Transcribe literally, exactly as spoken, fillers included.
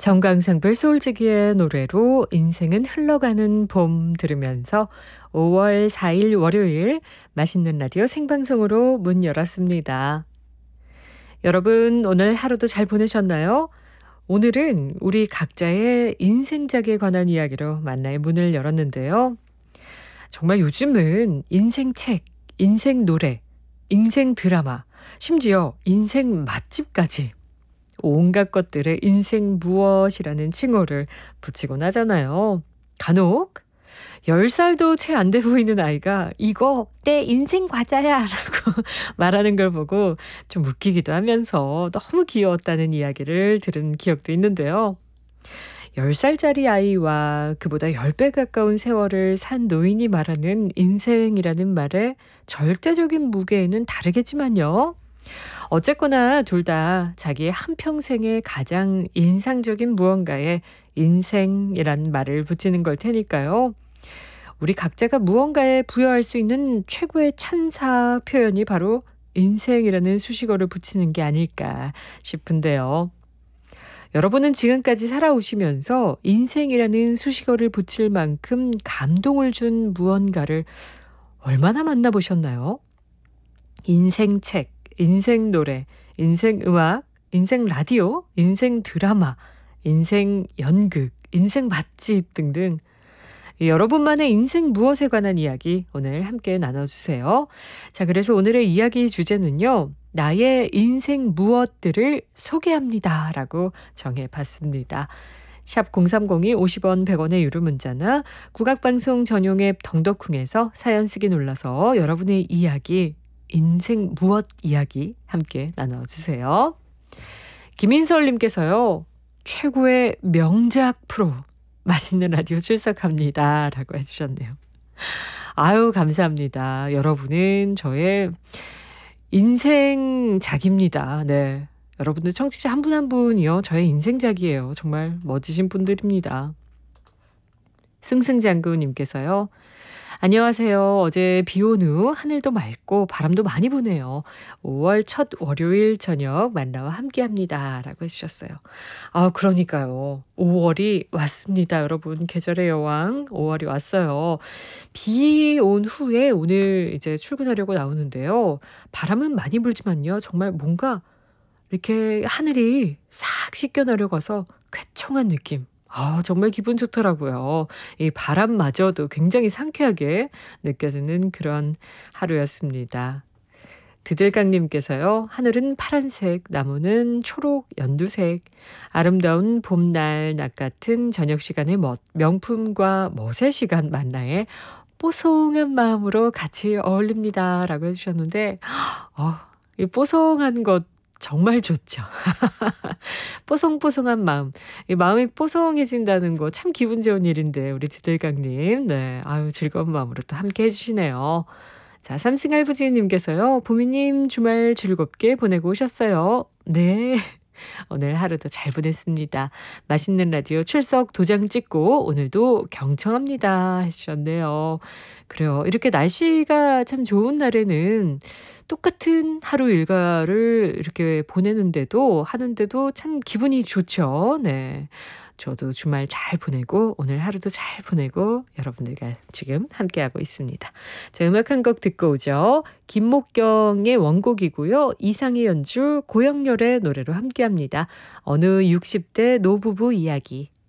정강상별 소울지기의 노래로 인생은 흘러가는 봄 들으면서 오월 사일 월요일 맛있는 라디오 생방송으로 문 열었습니다. 여러분 오늘 하루도 잘 보내셨나요? 오늘은 우리 각자의 인생작에 관한 이야기로 만나의 문을 열었는데요. 정말 요즘은 인생책, 인생 노래, 인생 드라마, 심지어 인생 맛집까지 온갖 것들에 인생 무엇이라는 칭호를 붙이곤 하잖아요. 간혹 열 살도 채 안 돼 보이는 아이가 이거 내 인생 과자야 라고 말하는 걸 보고 좀 웃기기도 하면서 너무 귀여웠다는 이야기를 들은 기억도 있는데요. 열 살짜리 아이와 그보다 열 배 가까운 세월을 산 노인이 말하는 인생이라는 말의 절대적인 무게는 다르겠지만요. 어쨌거나 둘 다 자기의 한평생의 가장 인상적인 무언가에 인생이란 말을 붙이는 걸 테니까요. 우리 각자가 무언가에 부여할 수 있는 최고의 찬사 표현이 바로 인생이라는 수식어를 붙이는 게 아닐까 싶은데요. 여러분은 지금까지 살아오시면서 인생이라는 수식어를 붙일 만큼 감동을 준 무언가를 얼마나 만나보셨나요? 인생책, 인생 노래, 인생 음악, 인생 라디오, 인생 드라마, 인생 연극, 인생 맛집 등등 여러분만의 인생 무엇에 관한 이야기 오늘 함께 나눠주세요. 자, 그래서 오늘의 이야기 주제는요. 나의 인생 무엇들을 소개합니다 라고 정해봤습니다. 샵 공삼공이 오십 원 백 원의 유료 문자나 국악방송 전용 앱 덩덕쿵에서 사연 쓰기 눌러서 여러분의 이야기 인생 무엇 이야기 함께 나눠주세요. 김인설님께서요. 최고의 명작 프로 맛있는 라디오 출석합니다 라고 해주셨네요. 아유 감사합니다. 여러분은 저의 인생작입니다. 네, 여러분들 청취자 한 분 한 분이요 저의 인생작이에요. 정말 멋지신 분들입니다. 승승장구님께서요. 안녕하세요. 어제 비 온 후 하늘도 맑고 바람도 많이 부네요. 오월 첫 월요일 저녁 만나와 함께합니다 라고 해주셨어요. 아 그러니까요. 오월이 왔습니다. 여러분 계절의 여왕 오월이 왔어요. 비 온 후에 오늘 이제 출근하려고 나오는데요. 바람은 많이 불지만요. 정말 뭔가 이렇게 하늘이 싹 씻겨 내려가서 쾌청한 느낌. 아, 정말 기분 좋더라고요. 이 바람마저도 굉장히 상쾌하게 느껴지는 그런 하루였습니다. 드들강님께서요. 하늘은 파란색, 나무는 초록, 연두색. 아름다운 봄날, 낮 같은 저녁 시간의 멋, 명품과 멋의 시간 만나에 뽀송한 마음으로 같이 어울립니다 라고 해주셨는데 어, 이 뽀송한 것 정말 좋죠. 뽀송뽀송한 마음. 이 마음이 뽀송해진다는 거 참 기분 좋은 일인데 우리 드들강님. 네, 아유 즐거운 마음으로 또 함께 해주시네요. 자, 삼승할부지님께서요. 보미님 주말 즐겁게 보내고 오셨어요. 네. 오늘 하루도 잘 보냈습니다. 맛있는 라디오 출석 도장 찍고 오늘도 경청합니다 해주셨네요. 그래요. 이렇게 날씨가 참 좋은 날에는 똑같은 하루 일과를 이렇게 보내는데도 하는데도 참 기분이 좋죠. 네. 저도 주말 잘 보내고 오늘 하루도 잘 보내고 여러분들과 지금 함께하고 있습니다. 자, 음악 한 곡 듣고 오죠. 김목경의 원곡이고요. 이상의 연주 고영렬의 노래로 함께합니다. 어느 육십 대 노부부 이야기.